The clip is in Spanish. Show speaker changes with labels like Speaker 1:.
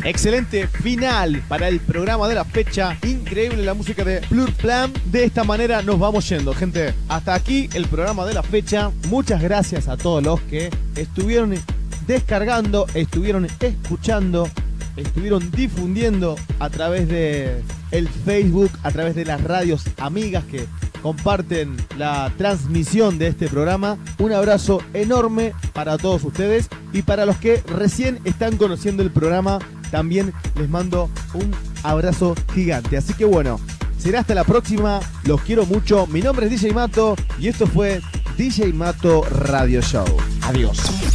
Speaker 1: Excelente final para el programa de la fecha. Increíble la música de Plurplan. De esta manera nos vamos yendo, gente. Hasta aquí el programa de la fecha. Muchas gracias a todos los que estuvieron descargando, estuvieron escuchando, estuvieron difundiendo a través de el Facebook, a través de las radios amigas que comparten la transmisión de este programa. Un abrazo enorme para todos ustedes, y para los que recién están conociendo el programa, también les mando un abrazo gigante. Así que bueno, será hasta la próxima. Los quiero mucho. Mi nombre es DJ Mato y esto fue DJ Mato Radio Show. Adiós.